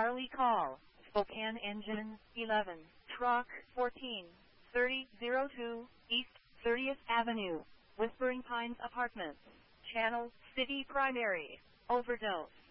Charlie call, Spokane engine, 11, truck, 14, 3002, East 30th Avenue, Whispering Pines Apartments, Channel, City Primary, overdose.